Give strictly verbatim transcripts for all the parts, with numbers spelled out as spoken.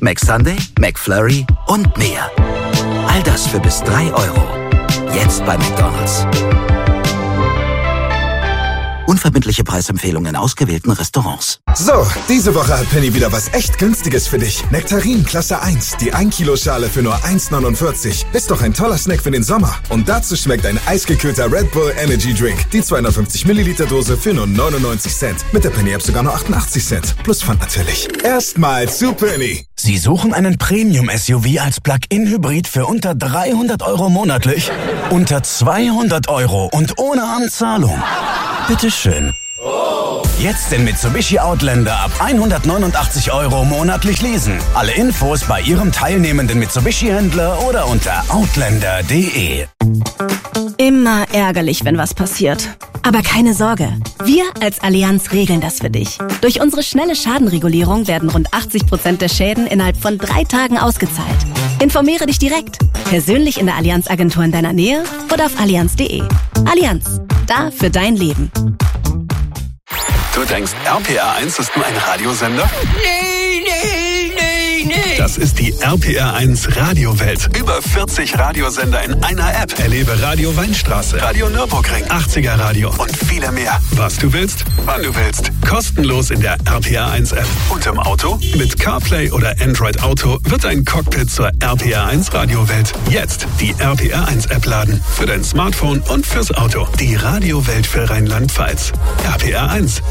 McSunday, McFlurry und mehr. All das für bis drei Euro. Jetzt bei McDonald's. Unverbindliche Preisempfehlungen in ausgewählten Restaurants. So, diese Woche hat Penny wieder was echt Günstiges für dich. Nektarin Klasse eins, die ein Kilo Schale für nur eins neunundvierzig. Ist doch ein toller Snack für den Sommer. Und dazu schmeckt ein eisgekühlter Red Bull Energy Drink. Die zweihundertfünfzig Milliliter Dose für nur neunundneunzig Cent. Mit der Penny App sogar nur achtundachtzig Cent. Plus Pfand natürlich. Erstmal zu Penny. Sie suchen einen Premium-S U V als Plug-in-Hybrid für unter dreihundert Euro monatlich? Unter zweihundert Euro und ohne Anzahlung? Bitteschön. Jetzt den Mitsubishi Outlander ab hundertneunundachtzig Euro monatlich leasen. Alle Infos bei Ihrem teilnehmenden Mitsubishi-Händler oder unter outlander punkt de. Immer ärgerlich, wenn was passiert. Aber keine Sorge, wir als Allianz regeln das für dich. Durch unsere schnelle Schadenregulierung werden rund achtzig Prozent der Schäden innerhalb von drei Tagen ausgezahlt. Informiere dich direkt, persönlich in der Allianz-Agentur in deiner Nähe oder auf allianz punkt de. Allianz, da für dein Leben. Du denkst, R P R eins ist nur ein Radiosender? Nee, nee, nee, nee. Das ist die R P R eins Radiowelt. Über vierzig Radiosender in einer App. Erlebe Radio Weinstraße, Radio Nürburgring, achtziger Radio und viele mehr. Was du willst, wann du willst. Kostenlos in der R P R eins App. Und im Auto? Mit CarPlay oder Android Auto wird dein Cockpit zur R P R eins Radiowelt. Jetzt die R P R eins App laden. Für dein Smartphone und fürs Auto. Die Radiowelt für Rheinland-Pfalz. R P R eins.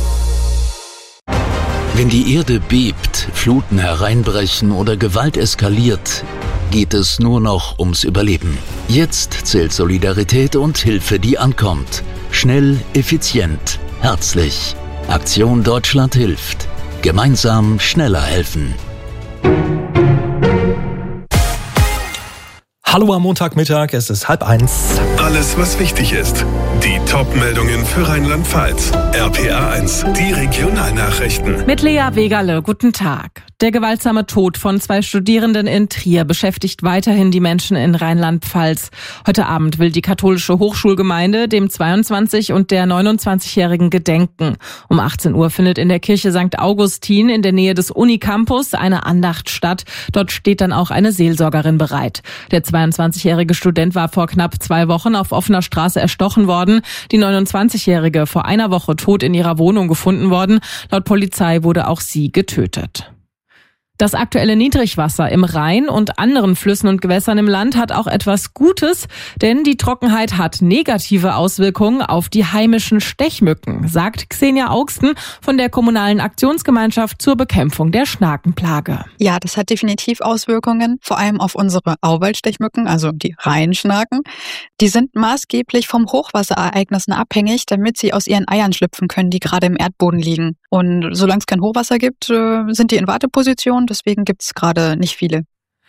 Wenn die Erde bebt, Fluten hereinbrechen oder Gewalt eskaliert, geht es nur noch ums Überleben. Jetzt zählt Solidarität und Hilfe, die ankommt. Schnell, effizient, herzlich. Aktion Deutschland hilft. Gemeinsam schneller helfen. Hallo am Montagmittag, es ist halb eins. Alles, was wichtig ist. Die Top-Meldungen für Rheinland-Pfalz. R P R eins, die Regionalnachrichten. Mit Lea Wegerle, guten Tag. Der gewaltsame Tod von zwei Studierenden in Trier beschäftigt weiterhin die Menschen in Rheinland-Pfalz. Heute Abend will die katholische Hochschulgemeinde dem zweiundzwanzig- und der neunundzwanzigjährigen gedenken. Um achtzehn Uhr findet in der Kirche Sankt Augustin in der Nähe des Unicampus eine Andacht statt. Dort steht dann auch eine Seelsorgerin bereit. Der zweiundzwanzigjährige Student war vor knapp zwei Wochen auf offener Straße erstochen worden. Die neunundzwanzigjährige vor einer Woche tot in ihrer Wohnung gefunden worden. Laut Polizei wurde auch sie getötet. Das aktuelle Niedrigwasser im Rhein und anderen Flüssen und Gewässern im Land hat auch etwas Gutes, denn die Trockenheit hat negative Auswirkungen auf die heimischen Stechmücken, sagt Xenia Augsten von der Kommunalen Aktionsgemeinschaft zur Bekämpfung der Schnakenplage. Ja, das hat definitiv Auswirkungen, vor allem auf unsere Auwaldstechmücken, also die Rheinschnaken. Die sind maßgeblich vom Hochwasserereignissen abhängig, damit sie aus ihren Eiern schlüpfen können, die gerade im Erdboden liegen. Und solange es kein Hochwasser gibt, sind die in Warteposition. Deswegen gibt es gerade nicht viele.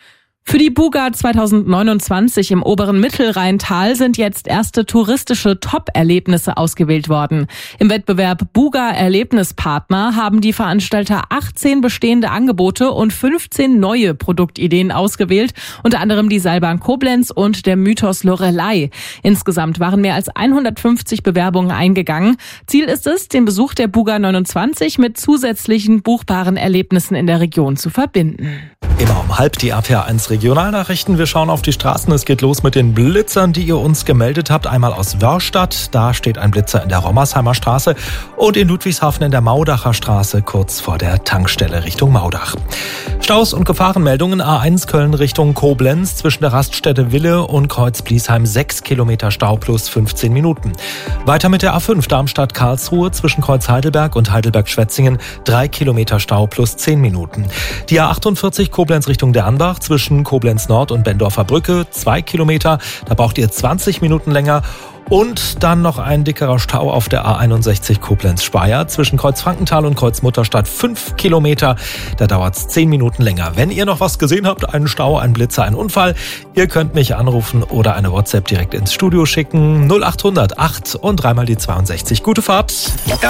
Für die Buga zweitausendneunundzwanzig im oberen Mittelrheintal sind jetzt erste touristische Top-Erlebnisse ausgewählt worden. Im Wettbewerb Buga Erlebnispartner haben die Veranstalter achtzehn bestehende Angebote und fünfzehn neue Produktideen ausgewählt, unter anderem die Seilbahn Koblenz und der Mythos Loreley. Insgesamt waren mehr als hundertfünfzig Bewerbungen eingegangen. Ziel ist es, den Besuch der Buga neunundzwanzig mit zusätzlichen buchbaren Erlebnissen in der Region zu verbinden. Immer um halb die R P R eins Regionalnachrichten. Wir schauen auf die Straßen. Es geht los mit den Blitzern, die ihr uns gemeldet habt. Einmal aus Wörrstadt, da steht ein Blitzer in der Rommersheimer Straße und in Ludwigshafen in der Maudacher Straße, kurz vor der Tankstelle Richtung Maudach. Staus und Gefahrenmeldungen. A eins Köln Richtung Koblenz zwischen der Raststätte Wille und Kreuz Bliesheim sechs Kilometer Stau plus fünfzehn Minuten. Weiter mit der A fünf Darmstadt-Karlsruhe zwischen Kreuz Heidelberg und Heidelberg-Schwetzingen drei Kilometer Stau plus zehn Minuten. Die A achtundvierzig Koblenz Richtung Dernbach zwischen Koblenz Nord und Bendorfer Brücke zwei Kilometer. Da braucht ihr zwanzig Minuten länger. Und dann noch ein dickerer Stau auf der A einundsechzig Koblenz-Speyer zwischen Kreuz Frankenthal und Kreuz Mutterstadt fünf Kilometer. Da dauert es zehn Minuten länger. Wenn ihr noch was gesehen habt, einen Stau, einen Blitzer, einen Unfall, ihr könnt mich anrufen oder eine WhatsApp direkt ins Studio schicken. null achthundert acht und dreimal die zweiundsechzig. Gute Fahrt!